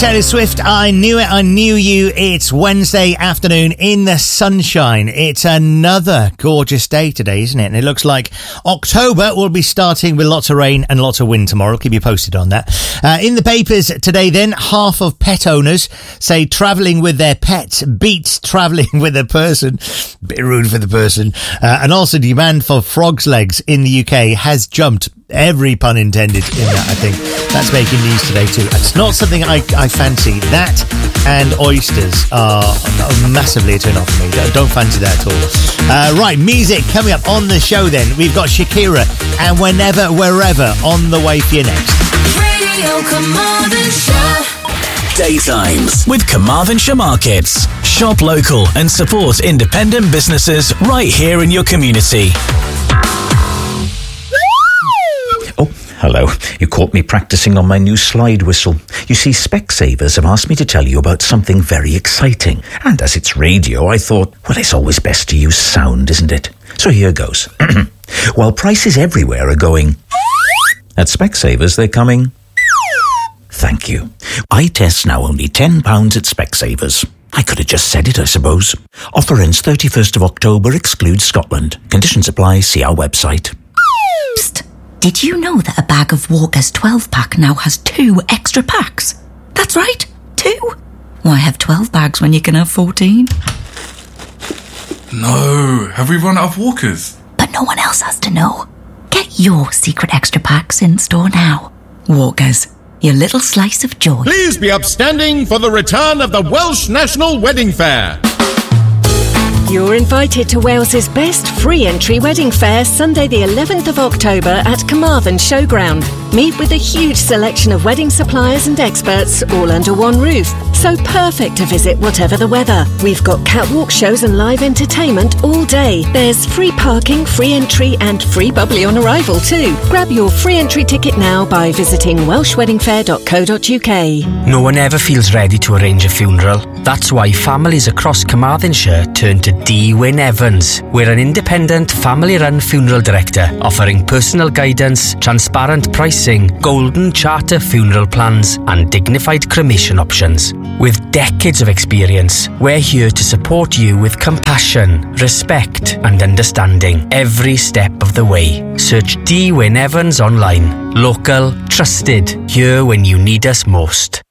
Taylor Swift, I Knew It, I Knew You. It's Wednesday afternoon in the sunshine. It's another gorgeous day today, isn't it? And it looks like October will be starting with lots of rain and lots of wind tomorrow. I'll keep you posted on that. In the papers today then, half of pet owners say travelling with their pet beats travelling with a person. Bit rude for the person. And also demand for frogs' legs in the UK has jumped. Every pun intended in that, I think. That's making news today too. It's not something I fancy. That and oysters are massively a turn off for me. Don't fancy that at all. Right, music coming up on the show then. We've got Shakira and Whenever, Wherever on the way for you next. Radio Carmarthenshire. Daytimes with Carmarthenshire Markets. Shop local and support independent businesses right here in your community. Hello, you caught me practicing on my new slide whistle. You see, Specsavers have asked me to tell you about something very exciting. And as it's radio, I thought, well, it's always best to use sound, isn't it? So here goes. While prices everywhere are going, at Specsavers they're coming. Thank you. Eye tests now only £10 at Specsavers. I could have just said it, I suppose. Offer ends 31st of October, excludes Scotland. Conditions apply, see our website. Psst. Did you know that a bag of Walker's 12-pack now has 2 extra packs? That's right, 2. Why have 12 bags when you can have 14? No, have we run out of Walkers? But no one else has to know. Get your secret extra packs in store now. Walker's, your little slice of joy. Please be upstanding for the return of the Welsh National Wedding Fair. You're invited to Wales's best free entry wedding fair Sunday the 11th of October at Carmarthen Showground. Meet with a huge selection of wedding suppliers and experts all under one roof. So perfect to visit whatever the weather. We've got catwalk shows and live entertainment all day. There's free parking, free entry and free bubbly on arrival too. Grab your free entry ticket now by visiting welshweddingfair.co.uk. No one ever feels ready to arrange a funeral. That's why families across Carmarthenshire turn to D. Wyn Evans. We're an independent family-run funeral director offering personal guidance, transparent pricing, golden charter funeral plans and dignified cremation options. With decades of experience, we're here to support you with compassion, respect and understanding every step of the way. Search D. Wyn Evans online. Local, trusted, here when you need us most.